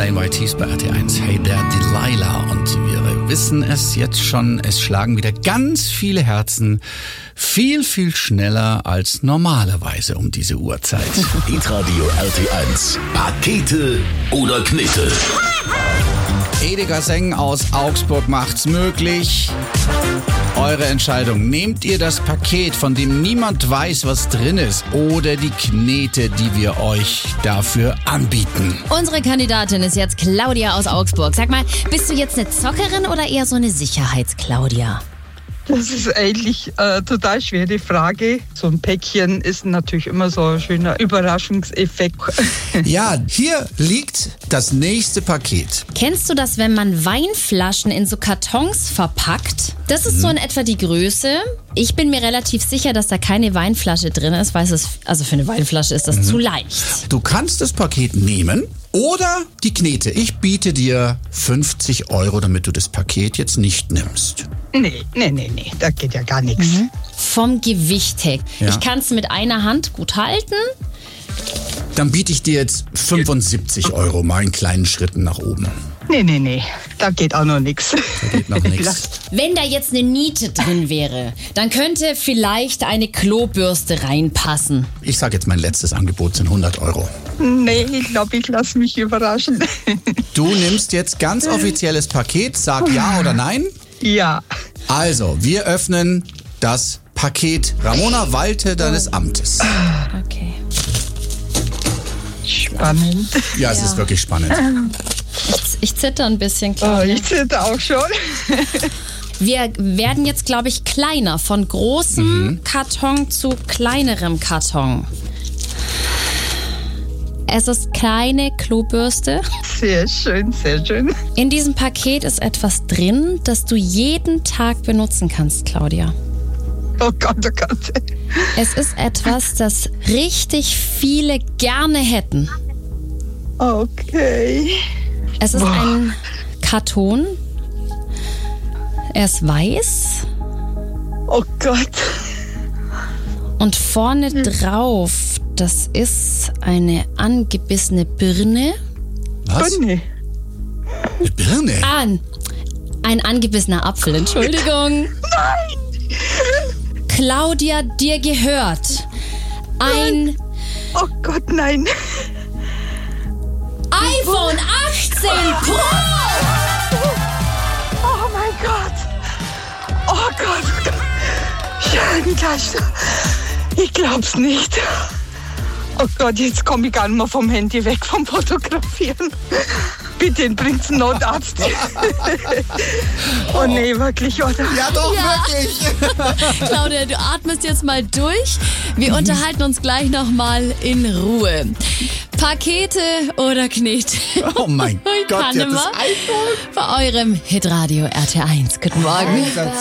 Plain White Tees bei RT1. Hey there, Delilah. Und wir wissen es jetzt schon, es schlagen wieder ganz viele Herzen viel, viel schneller als normalerweise um diese Uhrzeit. Hitradio RT1. Pakete oder Knete? Edeka Seng aus Augsburg macht's möglich. Eure Entscheidung. Nehmt ihr das Paket, von dem niemand weiß, was drin ist, oder die Knete, die wir euch dafür anbieten? Unsere Kandidatin ist jetzt Claudia aus Augsburg. Sag mal, bist du jetzt eine Zockerin oder eher so eine Sicherheits-Claudia? Das ist eigentlich eine total schwere Frage. So ein Päckchen ist natürlich immer so ein schöner Überraschungseffekt. Ja, hier liegt das nächste Paket. Kennst du das, wenn man Weinflaschen in so Kartons verpackt? Das ist so in etwa die Größe. Ich bin mir relativ sicher, dass da keine Weinflasche drin ist, weil also für eine Weinflasche ist das zu leicht. Du kannst das Paket nehmen oder die Knete. Ich biete dir 50 €, damit du das Paket jetzt nicht nimmst. Nee, da geht ja gar nichts. Vom Gewicht her. Ja. Ich kann es mit einer Hand gut halten. Dann biete ich dir jetzt 75 € mal in kleinen Schritten nach oben. Nee, da geht auch noch nichts. Da geht noch nichts. Wenn da jetzt eine Niete drin wäre, dann könnte vielleicht eine Klobürste reinpassen. Ich sag jetzt, mein letztes Angebot sind 100 €. Nee, ich glaube, ich lasse mich überraschen. Du nimmst jetzt ganz offizielles Paket, sag ja oder nein. Ja. Also, wir öffnen das Paket. Ramona, walte deines Amtes. Okay. Spannend. Ja, es ist wirklich spannend. Ich zitter ein bisschen, Oh, Claudia. ich zitter auch schon. Wir werden jetzt, glaube ich, kleiner. Von großem Karton zu kleinerem Karton. Es ist keine Klobürste. Sehr schön, sehr schön. In diesem Paket ist etwas drin, das du jeden Tag benutzen kannst, Claudia. Oh Gott, oh Gott. Es ist etwas, das richtig viele gerne hätten. Okay. Es ist ein Karton. Er ist weiß. Oh Gott. Und vorne drauf, das ist eine angebissene Birne. Was? Bunny. Eine Birne? Ah, ein angebissener Apfel, Entschuldigung. Nein. Claudia, dir gehört ein Oh Gott, nein. iPhone 18 Pro. Oh mein Gott. Oh Gott. Scheibenkleister. Ich glaub's nicht. Oh Gott, jetzt komme ich gar nicht mehr vom Handy weg, vom Fotografieren. Bitte, bringt's einen Notarzt. Oh nee, wirklich, oder? Ja, doch, wirklich. Claudia, du atmest jetzt mal durch. Wir unterhalten uns gleich nochmal in Ruhe. Pakete oder Knete? Oh mein Gott, Kann ja, das immer bei eurem Hitradio RT1. Guten Morgen.